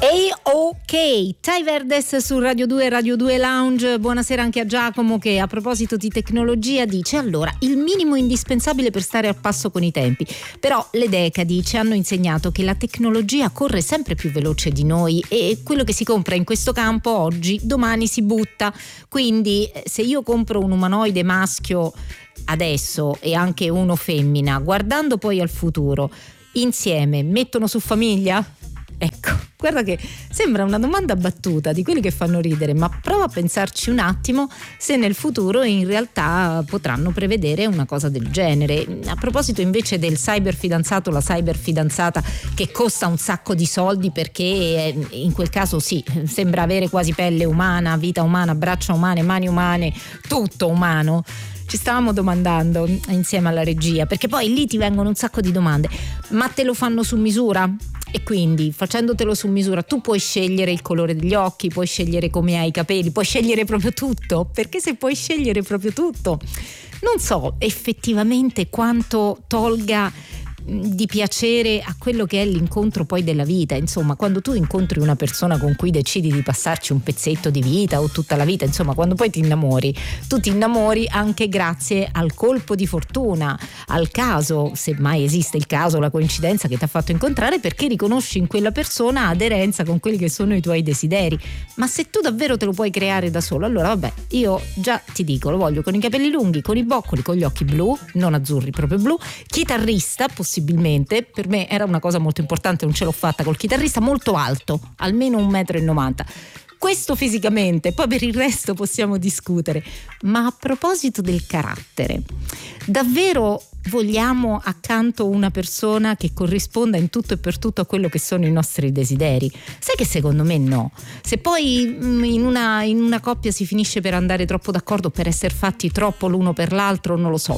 Ok, Tai Verdes su Radio 2, Radio 2 Lounge. Buonasera anche a Giacomo che a proposito di tecnologia dice: allora, il minimo indispensabile per stare al passo con i tempi. Però le decadi ci hanno insegnato che la tecnologia corre sempre più veloce di noi e quello che si compra in questo campo oggi, domani si butta. Quindi se io compro un umanoide maschio adesso e anche uno femmina, guardando poi al futuro, insieme mettono su famiglia? Ecco, guarda che sembra una domanda battuta di quelli che fanno ridere, ma prova a pensarci un attimo se nel futuro in realtà potranno prevedere una cosa del genere. A proposito invece del cyber fidanzato, la cyber fidanzata che costa un sacco di soldi perché in quel caso sì, sembra avere quasi pelle umana, vita umana, braccia umane, mani umane, tutto umano. Ci stavamo domandando insieme alla regia, perché poi lì ti vengono un sacco di domande: ma te lo fanno su misura? E quindi facendotelo su misura tu puoi scegliere il colore degli occhi, puoi scegliere come hai i capelli, puoi scegliere proprio tutto, perché se puoi scegliere proprio tutto non so effettivamente quanto tolga di piacere a quello che è l'incontro poi della vita. Insomma, quando tu incontri una persona con cui decidi di passarci un pezzetto di vita o tutta la vita, insomma, quando poi ti innamori, tu ti innamori anche grazie al colpo di fortuna, al caso, se mai esiste il caso, la coincidenza che ti ha fatto incontrare, perché riconosci in quella persona aderenza con quelli che sono i tuoi desideri. Ma se tu davvero te lo puoi creare da solo, allora vabbè, io già ti dico, lo voglio con i capelli lunghi, con i boccoli, con gli occhi blu, non azzurri, proprio blu, chitarrista possibilmente. Per me era una cosa molto importante, non ce l'ho fatta col chitarrista, molto alto, almeno 1,90 m. Questo fisicamente, poi per il resto possiamo discutere. Ma a proposito del carattere, davvero vogliamo accanto una persona che corrisponda in tutto e per tutto a quello che sono i nostri desideri? Sai che secondo me no. Se poi in una coppia si finisce per andare troppo d'accordo, per essere fatti troppo l'uno per l'altro, non lo so,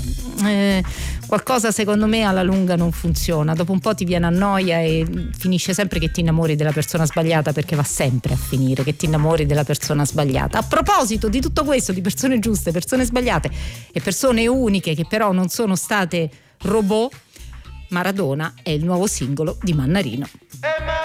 qualcosa secondo me alla lunga non funziona. Dopo un po' ti viene a noia e finisce sempre che ti innamori della persona sbagliata, perché va sempre a finire che ti innamori della persona sbagliata. A proposito di tutto questo, di persone giuste, persone sbagliate e persone uniche che però non sono state robot, Maradona è il nuovo singolo di Mannarino.